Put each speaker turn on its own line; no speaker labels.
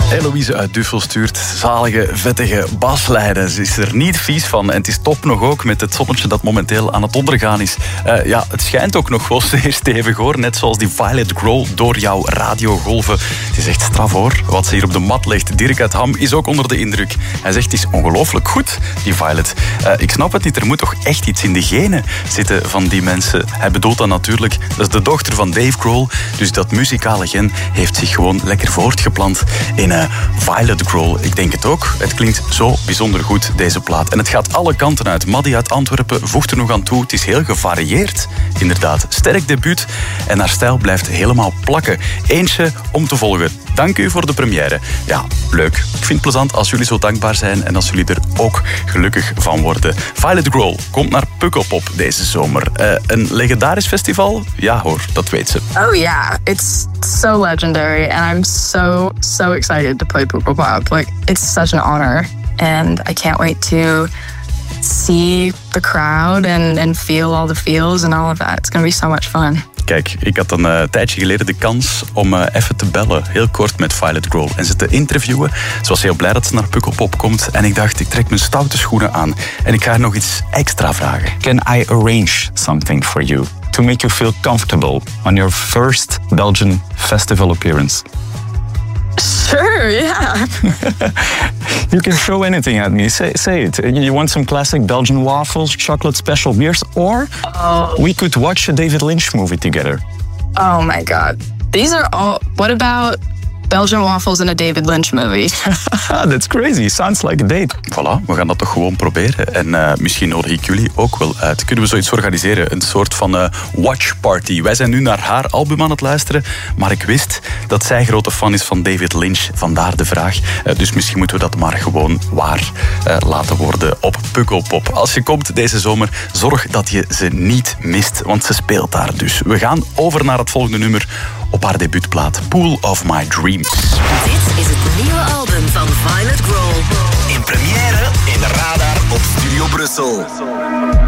Eloïse uit Duffel stuurt zalige, vettige baslijnen. Ze is er niet vies van en het is top nog ook met het zonnetje dat momenteel aan het ondergaan is. Het schijnt ook nog wel zeer stevig hoor, net zoals die Violet Grohl door jouw radiogolven. Het is echt straf hoor, wat ze hier op de mat legt. Dirk uit Ham is ook onder de indruk. Hij zegt, het is ongelooflijk goed, die Violet. Ik snap het niet, er moet toch echt iets in de genen zitten van die mensen. Hij bedoelt dan natuurlijk, dat is de dochter van Dave Grohl, dus dat muzikale gen heeft zich gewoon lekker voortgeplant in Violet Grohl. Ik denk het ook. Het klinkt zo bijzonder goed, deze plaat. En het gaat alle kanten uit. Maddie uit Antwerpen voegt er nog aan toe. Het is heel gevarieerd. Inderdaad, sterk debuut. En haar stijl blijft helemaal plakken. Eentje om te volgen. Dank u voor de première. Ja, leuk. Ik vind het plezant als jullie zo dankbaar zijn en als jullie er ook gelukkig van worden. Violet Grohl komt naar Pukkelpop deze zomer. Een legendarisch festival? Ja hoor, dat weet ze.
Oh yeah, it's so legendary and I'm so excited to play Pukkelpop. Like, it's such an honor and I can't wait to see the crowd and feel all the feels and all of that. It's gonna be so much fun.
Kijk, ik had een tijdje geleden de kans om even te bellen, heel kort met Violet Grohl en ze te interviewen. Ze was heel blij dat ze naar Pukkelpop komt en ik dacht, ik trek mijn stoute schoenen aan en ik ga haar nog iets extra vragen.
Can I arrange something for you to make you feel comfortable on your first Belgian festival appearance?
Sure, yeah.
You can throw anything at me. Say it. You want some classic Belgian waffles, chocolate special beers, or we could watch a David Lynch movie together.
Oh my God. These are all... What about Belgian waffles in a David Lynch movie?
That's crazy. Sounds like a date.
Voilà, we gaan dat toch gewoon proberen. En misschien nodig ik jullie ook wel uit. Kunnen we zoiets organiseren? Een soort van watch party. Wij zijn nu naar haar album aan het luisteren, maar ik wist dat zij grote fan is van David Lynch. Vandaar de vraag. Dus misschien moeten we dat maar gewoon waar laten worden op Pukkelpop. Als je komt deze zomer, zorg dat je ze niet mist, want ze speelt daar dus. We gaan over naar het volgende nummer op haar debuutplaat, Pool of My Dreams.
Dit is het nieuwe album van Violet Grohl.
In première in de Radar op Studio Brussel.